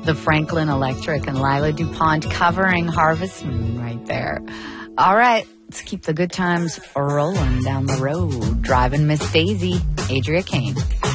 The Franklin Electric and Lila DuPont covering Harvest Moon right there. All right, let's keep the good times rolling down the road. Driving Miss Daisy, Adria Kane.